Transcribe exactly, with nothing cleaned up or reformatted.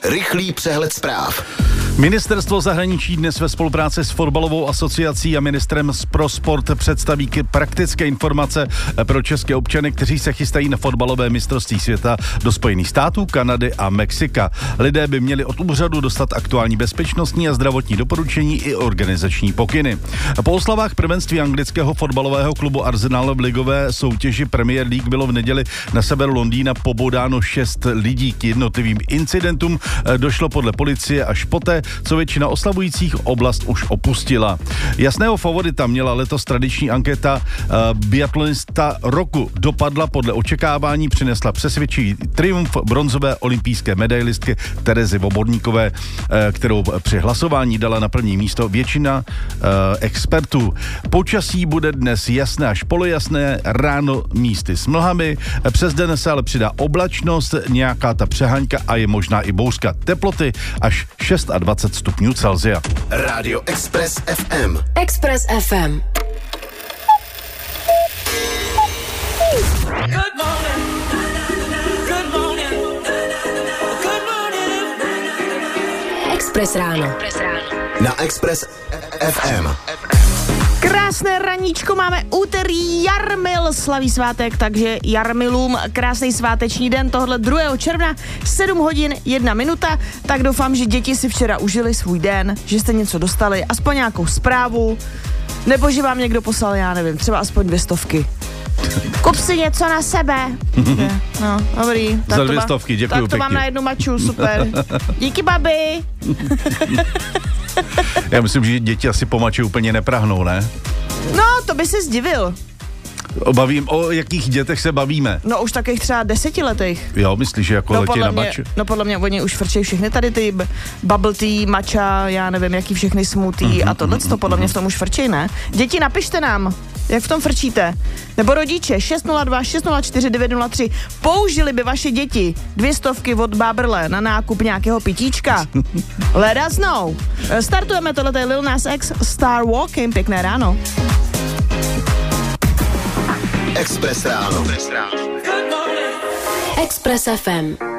Rychlý přehled zpráv. Ministerstvo zahraničí dnes ve spolupráci s fotbalovou asociací a ministrem pro sport představí praktické informace pro české občany, kteří se chystají na fotbalové mistrovství světa do Spojených států, Kanady a Mexika. Lidé by měli od úřadu dostat aktuální bezpečnostní a zdravotní doporučení i organizační pokyny. Po oslavách prvenství anglického fotbalového klubu Arsenal v ligové soutěži Premier League bylo v neděli na severu Londýna pobodáno šest lidí. K jednotlivým incidentům došlo podle policie až poté, co většina oslavujících oblast už opustila. Jasného favorita měla letos tradiční anketa uh, biatlonista roku. Dopadla podle očekávání, přinesla přesvědčivý triumf bronzové olympijské medailistky Terezy Voborníkové, uh, kterou při hlasování dala na první místo většina uh, expertů. Počasí bude dnes jasné až polojasné, ráno místy s mlhami, přes den se ale přidá oblačnost, nějaká ta přeháňka a je možná i bouřka. Teploty až dvacet šest stupňů Celsia. Rádio Express ef em. Express ef em. Good morning. Good morning. Good morning. Express ráno. Na Express ef em. Krásné raníčko, máme úterý, Jarmil slaví svátek, takže Jarmilům krásný sváteční den tohle druhého června, sedm hodin, jedna minuta, tak doufám, že děti si včera užili svůj den, že jste něco dostali, aspoň nějakou zprávu, nebo že vám někdo poslal, já nevím, třeba aspoň dvě stovky. Kup si něco na sebe. No, dobrý. Za dvě stovky, děkuju pěkně. Tak to mám na jednu maču, super. Díky, babi. Já myslím, že děti asi po mači úplně neprahnou, ne? No, to by se zdivil. Bavím, o jakých dětech se bavíme? No už takových třeba desetiletých. Jo, myslíš, že jako no, letí na mě, mač? No podle mě oni už frčejí všechny tady ty b- bubble tea, matcha, já nevím, jaký všechny smoothie mm-hmm, a tohle to podle mě v tom už frčejí, ne? Děti, napište nám, jak v tom frčíte. Nebo rodiče, šest nula dva šest nula čtyři devět nula tři. Použili by vaše děti dvě stovky od Bábrle na nákup nějakého pitíčka? Let us know. Startujeme, tohle je Lil Nas X, Star Walking, pěkné ráno. Express ráno. Express ef em.